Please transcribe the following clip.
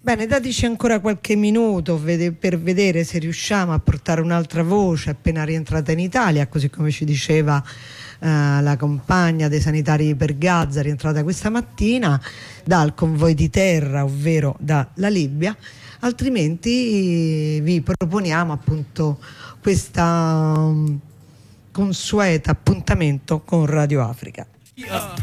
Bene, dateci ancora qualche minuto per vedere se riusciamo a portare un'altra voce appena rientrata in Italia, così come ci diceva la compagna dei sanitari per Gaza, rientrata questa mattina dal convoy di terra, ovvero dalla Libia. Altrimenti vi proponiamo appunto questa consueta appuntamento con Radio Africa.